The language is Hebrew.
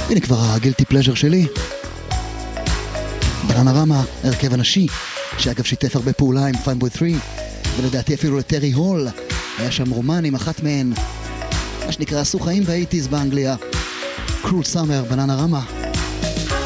הנה כבר הגילטי פלז'ר שלי. בננה רמה, הרכב הנשי, שאגב שיתף הרבה פעולה עם פיינבוי 3, ולדעתי אפילו לטרי הול, היה שם רומן עם אחת מהן, מה שנקרא עשו חיים ב-80s באנגליה. קרול סאמר, בננה רמה.